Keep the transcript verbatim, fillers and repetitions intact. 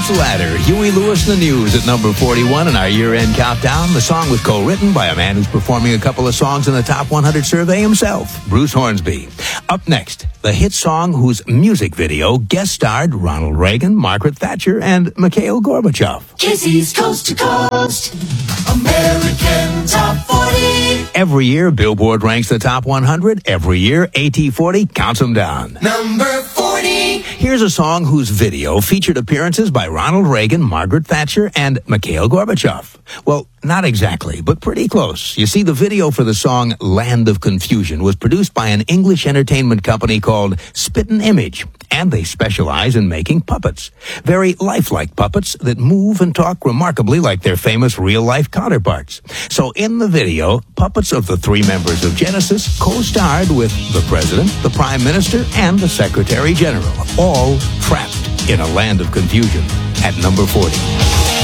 Jacob's Ladder, Huey Lewis and the News at number forty-one in our year-end countdown. The song was co-written by a man who's performing a couple of songs in the top one hundred survey himself, Bruce Hornsby. Up next, the hit song whose music video guest starred Ronald Reagan, Margaret Thatcher, and Mikhail Gorbachev. Kisses coast to coast, American Top forty. Every year, Billboard ranks the top one hundred. Every year, A T forty counts them down. Number forty. Here's a song whose video featured appearances by Ronald Reagan, Margaret Thatcher, and Mikhail Gorbachev. Well, not exactly, but pretty close. You see, the video for the song Land of Confusion was produced by an English entertainment company called Spittin' Image, and they specialize in making puppets. Very lifelike puppets that move and talk remarkably like their famous real-life counterparts. So in the video, puppets of the three members of Genesis co-starred with the President, the Prime Minister, and the Secretary General, all trapped in a land of confusion at number forty.